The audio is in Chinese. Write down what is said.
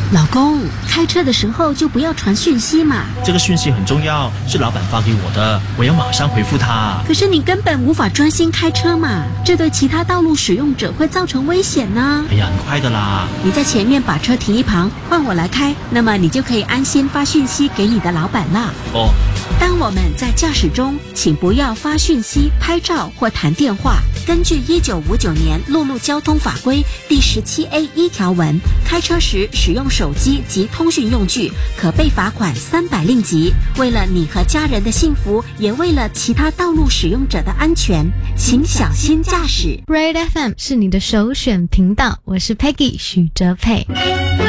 老公，开车的时候就不要传讯息嘛。 这个讯息很重要，是老板发给我的，我要马上回复他。 可是你根本无法专心开车嘛，这对其他道路使用者会造成危险呢。 哎呀，很快的啦。 你在前面把车停一旁，换我来开，那么你就可以安心发讯息给你的老板了。 哦。 当我们在驾驶中，请不要发讯息、拍照或谈电话。根据1959年陆路交通法规第17A1条文，开车时使用手机及通讯用具，可被罚款300令吉。为了你和家人的幸福，也为了其他道路使用者的安全，请小心驾驶。 Red FM 是你的首选频道，我是 Peggy 许哲佩。